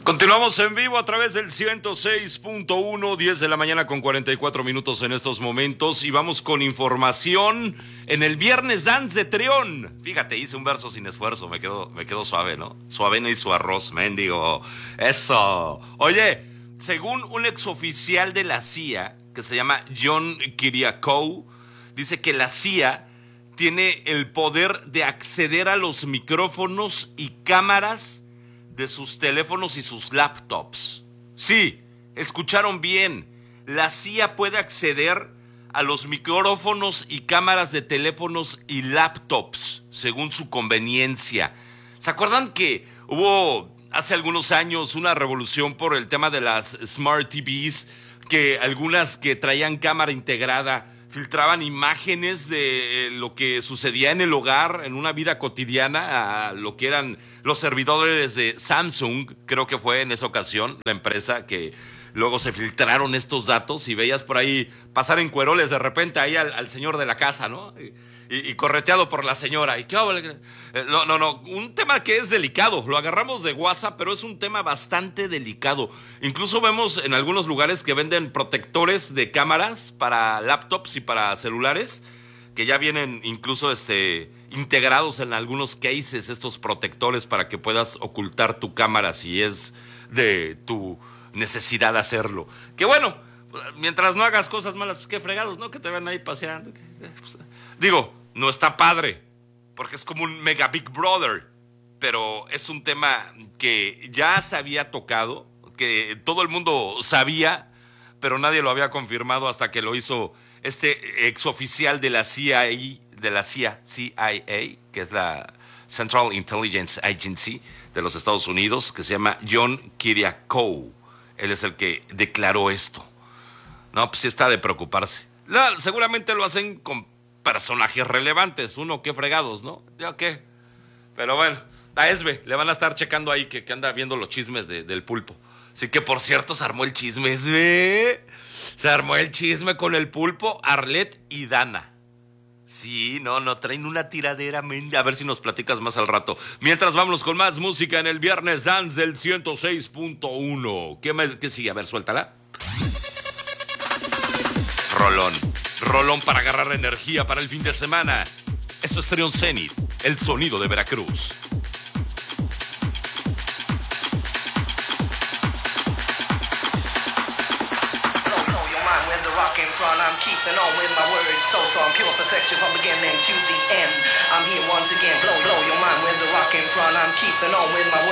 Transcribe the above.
Continuamos en vivo a través del 106.1, 10 de la mañana con 44 minutos en estos momentos y vamos con información en el Viernes Dance de Trión. Fíjate, hice un verso sin esfuerzo, me quedó suave, ¿no? Su avena y su arroz, mendigo. Eso. Oye, según un exoficial de la CIA que se llama John Kiriakou, dice que la CIA tiene el poder de acceder a los micrófonos y cámaras de sus teléfonos y sus laptops. Sí, escucharon bien. La CIA puede acceder a los micrófonos y cámaras de teléfonos y laptops según su conveniencia. ¿Se acuerdan que hubo hace algunos años una revolución por el tema de las Smart TVs? Que algunas que traían cámara integrada filtraban imágenes de lo que sucedía en el hogar, en una vida cotidiana, a lo que eran los servidores de Samsung, creo que fue en esa ocasión, la empresa que luego se filtraron estos datos y veías por ahí pasar en cueroles de repente ahí al señor de la casa, ¿no? Y correteado por la señora. ¿Y qué? No, un tema que es delicado, lo agarramos de WhatsApp, pero es un tema bastante delicado. Incluso vemos en algunos lugares que venden protectores de cámaras para laptops y para celulares, que ya vienen incluso integrados en algunos cases estos protectores para que puedas ocultar tu cámara si es de tu necesidad hacerlo. Que bueno, mientras no hagas cosas malas, pues qué fregados, ¿no? Que te ven ahí paseando. Digo, no está padre, porque es como un mega Big Brother, pero es un tema que ya se había tocado, que todo el mundo sabía, pero nadie lo había confirmado hasta que lo hizo este exoficial de la CIA, que es la Central Intelligence Agency de los Estados Unidos, que se llama John Kiriakou. Él es el que declaró esto. No, pues sí está de preocuparse. Seguramente lo hacen con personajes relevantes. Uno, qué fregados, ¿no? ¿Ya qué? Pero bueno, a Esbe le van a estar checando ahí que anda viendo los chismes del pulpo. Así que, por cierto, se armó el chisme, Esbe. Se armó el chisme con el pulpo, Arlet y Dana. Sí, no, traen una tiradera, a ver si nos platicas más al rato. Mientras vámonos con más música en el Viernes Dance del 106.1. ¿Qué sigue? A ver, suéltala. Rolón para agarrar energía para el fin de semana. Eso es Trión Zenith, el sonido de Veracruz. I'm keeping on with my words, so I'm pure perfection from beginning to the end. I'm here once again, blow your mind with the rockin' front. I'm keeping on with my